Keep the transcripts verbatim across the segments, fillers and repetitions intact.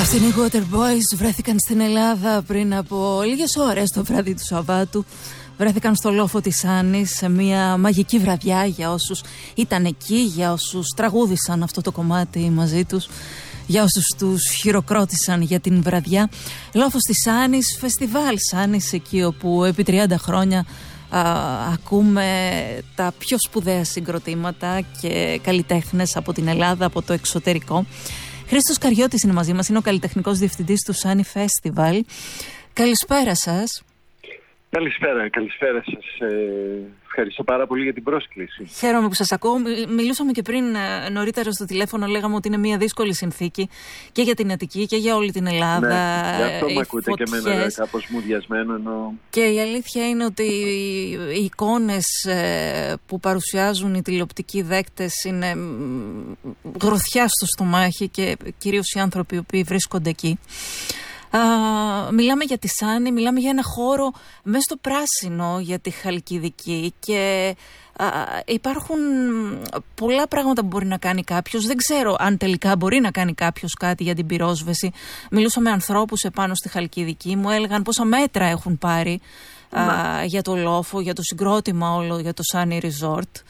Πράσινοι Waterboys βρέθηκαν στην Ελλάδα πριν από λίγες ώρες το βράδυ του Σαββάτου. Βρέθηκαν στο λόφο της Άννης σε μια μαγική βραδιά για όσους ήταν εκεί, για όσους τραγούδησαν αυτό το κομμάτι μαζί τους, για όσους τους χειροκρότησαν για την βραδιά. Λόφος της Άννης, φεστιβάλ Άννης, εκεί όπου επί τριάντα χρόνια α, ακούμε τα πιο σπουδαία συγκροτήματα και καλλιτέχνες από την Ελλάδα, από το εξωτερικό. Χρήστος Καριώτης είναι μαζί μας, είναι ο καλλιτεχνικός διευθυντής του Sunny Festival. Καλησπέρα σας. Καλησπέρα, καλησπέρα σας. Ε, ευχαριστώ πάρα πολύ για την πρόσκληση. Χαίρομαι που σας ακούω. Μιλούσαμε και πριν νωρίτερα στο τηλέφωνο, λέγαμε ότι είναι μια δύσκολη συνθήκη και για την Αττική και για όλη την Ελλάδα. Ναι, γι' αυτό με ακούτε και εμένα κάπως μουδιασμένο. Ενώ... Και η αλήθεια είναι ότι οι εικόνες που παρουσιάζουν οι τηλεοπτικοί δέκτες είναι γροθιά στο στομάχι και κυρίως οι άνθρωποι οι οποίοι βρίσκονται εκεί. Uh, μιλάμε για τη Σάνι, μιλάμε για ένα χώρο μέσα στο πράσινο για τη Χαλκιδική και uh, υπάρχουν πολλά πράγματα που μπορεί να κάνει κάποιος. Δεν ξέρω αν τελικά μπορεί να κάνει κάποιος κάτι για την πυρόσβεση. Μιλούσα με ανθρώπους επάνω στη Χαλκιδική, μου έλεγαν πόσα μέτρα έχουν πάρει uh, για το λόφο, για το συγκρότημα όλο, για το Sunny Resort.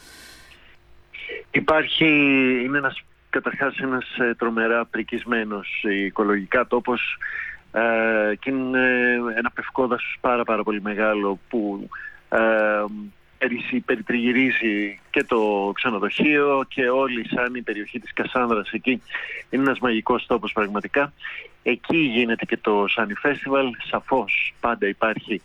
Υπάρχει, είναι ένας, καταρχάς ένας ε, τρομερά πρικισμένος οικολογικά τόπος. Uh, και είναι ένα πευκό δάσος πάρα πάρα πολύ μεγάλο που uh, περιτριγυρίζει και το ξενοδοχείο και όλη σαν η περιοχή της Κασάνδρας εκεί. Είναι ένας μαγικός τόπος πραγματικά. Εκεί γίνεται και το Sunny Festival. Σαφώς πάντα υπάρχει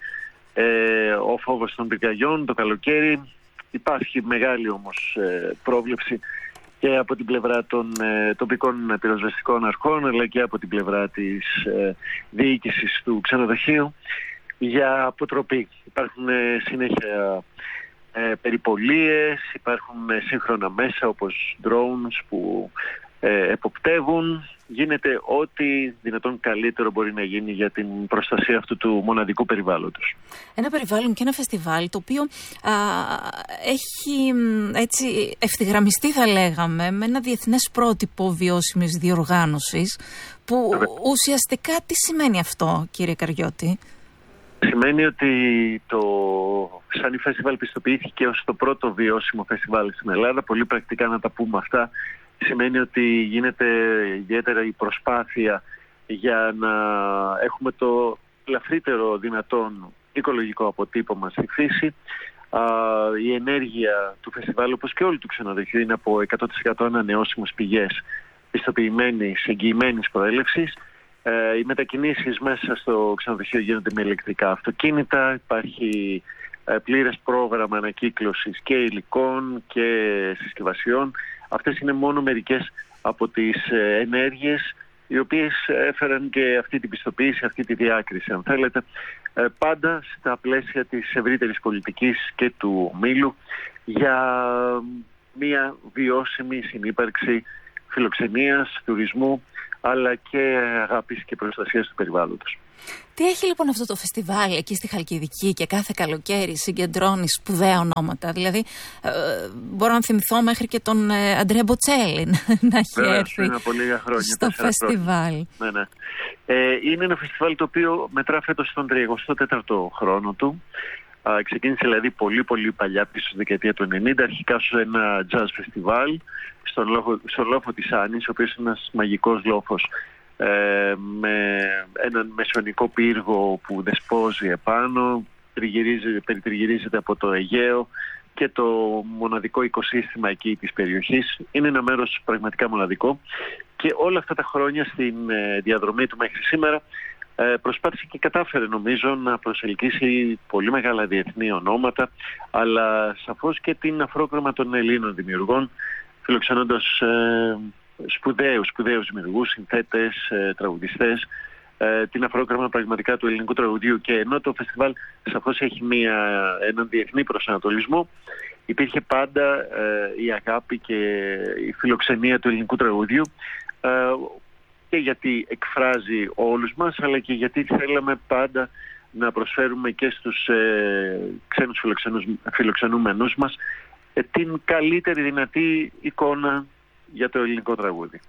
uh, ο φόβος των πυρκαγιών το καλοκαίρι. Υπάρχει μεγάλη όμως uh, πρόβλεψη και από την πλευρά των ε, τοπικών πυροσβεστικών αρχών, αλλά και από την πλευρά της ε, διοίκησης του ξενοδοχείου για αποτροπή. Υπάρχουν ε, συνέχεια ε, περιπολίες, υπάρχουν ε, σύγχρονα μέσα όπως drones που ε, εποπτεύουν. Γίνεται ό,τι δυνατόν καλύτερο μπορεί να γίνει για την προστασία αυτού του μοναδικού περιβάλλοντος. Ένα περιβάλλον και ένα φεστιβάλ το οποίο α, έχει έτσι ευθυγραμμιστεί, θα λέγαμε, με ένα διεθνές πρότυπο βιώσιμης διοργάνωσης που Βέβαια. ουσιαστικά τι σημαίνει αυτό, κύριε Καριώτη? Σημαίνει ότι το Sunny Festival πιστοποιήθηκε ως το πρώτο βιώσιμο φεστιβάλ στην Ελλάδα. Πολύ πρακτικά να τα πούμε αυτά. Σημαίνει ότι γίνεται ιδιαίτερα η προσπάθεια για να έχουμε το ελαφρύτερο δυνατόν οικολογικό αποτύπωμα στη φύση. Α, η ενέργεια του φεστιβάλ, όπως και όλου του ξενοδοχείου, είναι από εκατό τοις εκατό ανανεώσιμες πηγές πιστοποιημένης, εγγυημένης προέλευσης. Ε, οι μετακινήσεις μέσα στο ξενοδοχείο γίνονται με ηλεκτρικά αυτοκίνητα. Υπάρχει ε, πλήρες πρόγραμμα ανακύκλωσης και υλικών και συσκευασιών. Αυτές είναι μόνο μερικές από τις ε, ενέργειες οι οποίες έφεραν και αυτή την πιστοποίηση, αυτή τη διάκριση, αν θέλετε, ε, πάντα στα πλαίσια της ευρύτερης πολιτικής και του ομίλου για μια βιώσιμη συνύπαρξη φιλοξενίας, τουρισμού, αλλά και αγάπης και προστασίας του περιβάλλοντος. Τι έχει λοιπόν αυτό το φεστιβάλ εκεί στη Χαλκιδική και κάθε καλοκαίρι συγκεντρώνει σπουδαία ονόματα? Δηλαδή, ε, μπορώ να θυμηθώ μέχρι και τον ε, Αντρέα Μποτσέλη να έχει Βέβαια, έρθει χρόνια, στο φεστιβάλ. Ναι, ναι. Ε, είναι ένα φεστιβάλ το οποίο μετρά φέτος στον τριγοστό τέταρτο χρόνο του. Α, ξεκίνησε δηλαδή πολύ πολύ παλιά, πίσω στη δεκαετία του ενενήντα, αρχικά ως ένα jazz φεστιβάλ στον λόφο, στον λόφο της Άννης, ο οποίος είναι ένας μαγικός λόφος ε, με έναν μεσαιωνικό πύργο που δεσπόζει επάνω, περιτριγυρίζεται από το Αιγαίο και το μοναδικό οικοσύστημα εκεί της περιοχής. Είναι ένα μέρος πραγματικά μοναδικό και όλα αυτά τα χρόνια στην ε, διαδρομή του μέχρι σήμερα ε, προσπάθησε και κατάφερε νομίζω να προσελκύσει πολύ μεγάλα διεθνή ονόματα, αλλά σαφώς και την αφρόκρομα των Ελλήνων δημιουργών, φιλοξενώντας ε, σπουδαίους, σπουδαίους δημιουργούς, συνθέτες, ε, τραγουδιστές, ε, την αφρόκρομα πραγματικά του ελληνικού τραγουδίου. Και ενώ το φεστιβάλ σαφώς έχει μια, έναν διεθνή προσανατολισμό, υπήρχε πάντα ε, η αγάπη και η φιλοξενία του ελληνικού τραγουδιού, ε, και γιατί εκφράζει όλους μας, αλλά και γιατί θέλαμε πάντα να προσφέρουμε και στους ε, ξένους φιλοξενούμενους μας την καλύτερη δυνατή εικόνα για το ελληνικό τραγούδι.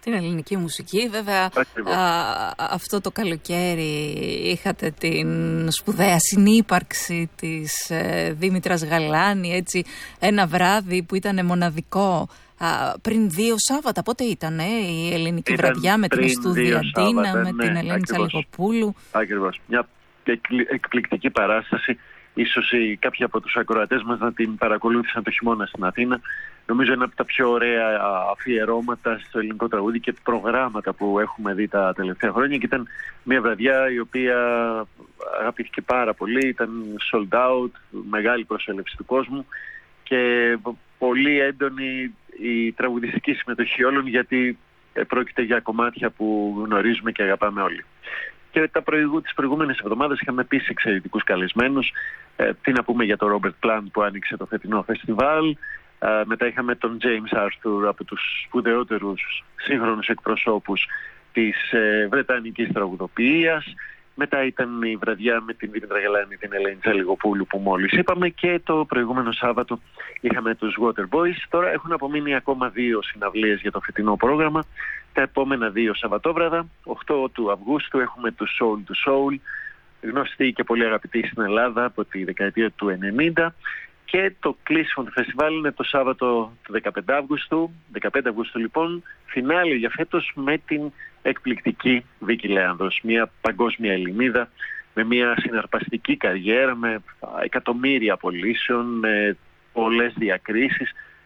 Την ελληνική μουσική. Βέβαια, α, αυτό το καλοκαίρι είχατε την σπουδαία συνύπαρξη της ε, Δήμητρας Γαλάνη, έτσι, ένα βράδυ που ήταν μοναδικό. Α, πριν δύο Σάββατα, πότε ήταν ε, η ελληνική ήταν βραδιά με την Στουδιαντίνα, με ναι, την Ελένη Τσαλιγοπούλου. Ακριβώς. Μια εκπληκτική παράσταση. Ίσως οι, κάποιοι από τους ακροατές μας να την παρακολούθησαν το χειμώνα στην Αθήνα. Νομίζω είναι από τα πιο ωραία αφιερώματα στο ελληνικό τραγούδι και προγράμματα που έχουμε δει τα τελευταία χρόνια. Και ήταν μια βραδιά η οποία αγαπήθηκε πάρα πολύ. Ήταν sold out, μεγάλη προσέλευση του κόσμου και πολύ έντονη η τραγουδιστική συμμετοχή όλων, γιατί πρόκειται για κομμάτια που γνωρίζουμε και αγαπάμε όλοι. Και τα προηγού, τις προηγούμενες εβδομάδες είχαμε επίσης εξαιρετικούς καλεσμένους. Ε, τι να πούμε για τον Robert Plant που άνοιξε το φετινό φεστιβάλ. Ε, μετά είχαμε τον James Arthur, από τους σπουδαιότερους σύγχρονους εκπροσώπους της ε, βρετανικής τραγουδοποιίας. Μετά ήταν η βραδιά με την Δήμητρα Γαλάνη, την Ελένη Τσαλιγοπούλου που μόλις είπαμε, και το προηγούμενο Σάββατο είχαμε τους Water Boys. Τώρα έχουν απομείνει ακόμα δύο συναυλίες για το φετινό πρόγραμμα. Τα επόμενα δύο Σαββατόβραδα, οκτώ του Αυγούστου, έχουμε του Soul to Soul, γνωστοί και πολύ αγαπητοί στην Ελλάδα από τη δεκαετία του ενενήντα. Και το κλείσιμο του φεστιβάλ είναι το Σάββατο του δεκαπέντε Αυγούστου, δεκαπέντε Αυγούστου λοιπόν, φινάλε για φέτος με την εκπληκτική Βίκη Λέανδρος, μια παγκόσμια Ελληνίδα με μια συναρπαστική καριέρα, με εκατομμύρια πωλήσεων, με πολλές διακρίσεις,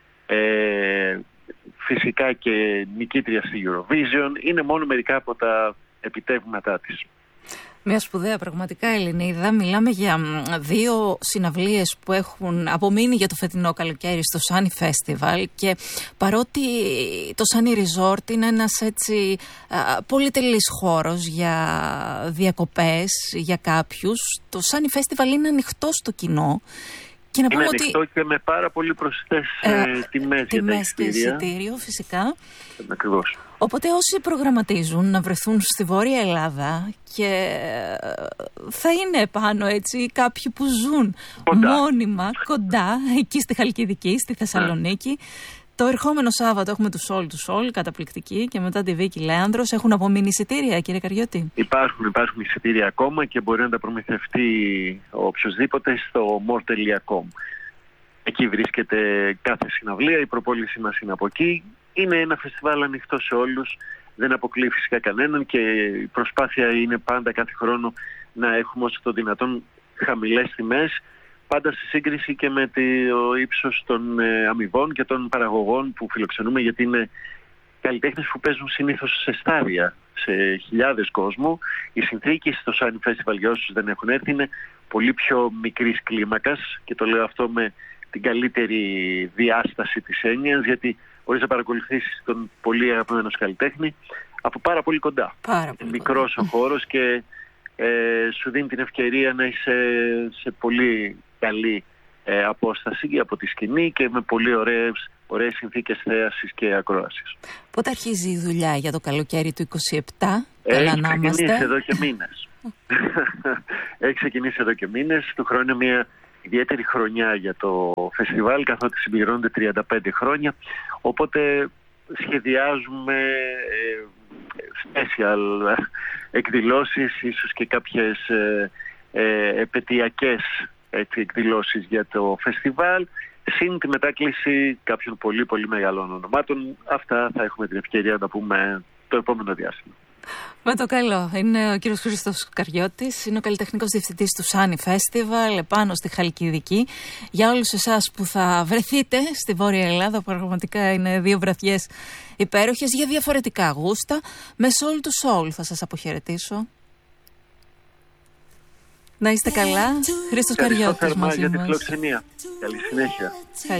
ε, φυσικά και νικήτρια στη Eurovision. Είναι μόνο μερικά από τα επιτεύγματά της. Μια σπουδαία πραγματικά Ελληνίδα. Μιλάμε για δύο συναυλίες που έχουν απομείνει για το φετινό καλοκαίρι στο Sunny Festival, και παρότι το Sunny Resort είναι ένας έτσι πολυτελής χώρος για διακοπές για κάποιους, το Sunny Festival είναι ανοιχτό στο κοινό. Και να είναι πούμε ανοιχτό ότι... και με πάρα πολύ προσιτές ε, τιμές, τιμές και εισιτήριο φυσικά. Ακριβώς. Οπότε όσοι προγραμματίζουν να βρεθούν στη Βόρεια Ελλάδα, και θα είναι πάνω έτσι κάποιοι που ζουν κοντά. μόνιμα κοντά εκεί στη Χαλκιδική, στη Θεσσαλονίκη. Το ερχόμενο Σάββατο έχουμε του Soul to Soul, καταπληκτική, και μετά τη Βίκη Λέανδρος. Έχουν απομείνει εισιτήρια, κύριε Καριώτη? Υπάρχουν, υπάρχουν εισιτήρια ακόμα και μπορεί να τα προμηθευτεί οποιοσδήποτε στο more τελεία com. Εκεί βρίσκεται κάθε συναυλία, η προπόληση μας είναι από εκεί. Είναι ένα φεστιβάλ ανοιχτό σε όλους, δεν αποκλείει φυσικά κανέναν, και η προσπάθεια είναι πάντα κάθε χρόνο να έχουμε όσο το δυνατόν χαμηλές τιμές, πάντα στη σύγκριση και με το ύψος των ε, αμοιβών και των παραγωγών που φιλοξενούμε, γιατί είναι καλλιτέχνες που παίζουν συνήθως σε στάδια, σε χιλιάδες κόσμου. Η συνθήκη στο Sunny Festival, για όσους δεν έχουν έρθει, είναι πολύ πιο μικρής κλίμακας, και το λέω αυτό με την καλύτερη διάσταση της έννοιας, γιατί μπορείς να παρακολουθήσεις τον πολύ αγαπημένο καλλιτέχνη από πάρα πολύ κοντά. Πάρα πολύ μικρός κοντά. ο χώρος και ε, σου δίνει την ευκαιρία να είσαι σε πολύ καλή ε, απόσταση από τη σκηνή και με πολύ ωραίες, ωραίες συνθήκες θέασης και ακρόασης. Πότε αρχίζει η δουλειά για το καλοκαίρι του είκοσι επτά? Έχει ξεκινήσει εδώ και μήνες. Έχει ξεκινήσει εδώ και μήνες. Του χρόνου είναι μια ιδιαίτερη χρονιά για το φεστιβάλ, καθότι συμπληρώνονται τριάντα πέντε χρόνια. Οπότε σχεδιάζουμε ε, special εκδηλώσεις, ίσως και κάποιες ε, ε, επαιτειακές έτσι, εκδηλώσεις για το φεστιβάλ, συν τη μετάκληση κάποιων πολύ πολύ μεγάλων ονομάτων. Αυτά θα έχουμε την ευκαιρία να τα πούμε το επόμενο διάστημα. Με το καλό. Είναι ο κύριος Χρήστος Καριώτης, είναι ο καλλιτεχνικός διευθυντής του Sunny Festival επάνω στη Χαλκιδική. Για όλους εσάς που θα βρεθείτε στη Βόρεια Ελλάδα, πραγματικά είναι δύο βραδιές υπέροχες για διαφορετικά γούστα. Με Soul to Soul θα σας αποχαιρετήσω. Να είστε καλά. Χρήστος Καριώτης μαζί μας. Για τη φιλοξενία. Καλή συνέχεια.